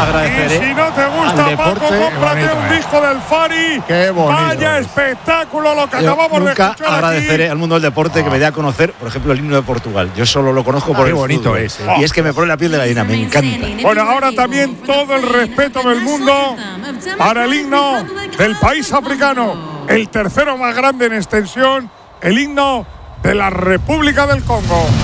agradeceré. Y si no te gusta, Paco, cómprate un disco del Fari. Qué bonito. Vaya espectáculo lo que acabamos de escuchar. Nunca agradeceré al mundo del deporte que me dé a conocer, por ejemplo, el himno de Portugal. Yo solo lo conozco por el bonito fútbol. es, Y es que me pone la piel de gallina, me encanta. Bueno, ahora también todo el respeto del mundo para el himno del país africano, el tercero más grande en extensión, el himno de la República del Congo.